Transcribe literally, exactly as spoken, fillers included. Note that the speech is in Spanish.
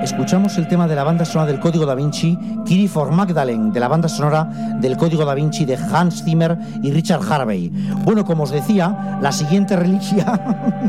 escuchamos el tema de la banda sonora del Código Da Vinci, Kitty for Magdalene, de la banda sonora del Código Da Vinci de Hans Zimmer y Richard Harvey. Bueno, como os decía, la siguiente reliquia